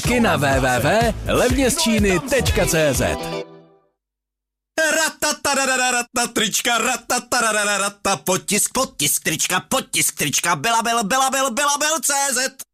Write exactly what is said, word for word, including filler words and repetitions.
Taky na w w w tečka levně z číny tečka cé zet. Ratataradararatata, trička, ratataradararatata, potisk, potisk, trička, potisk, trička, Bela Bel, Bela Bel, Bela Bel, cé zet.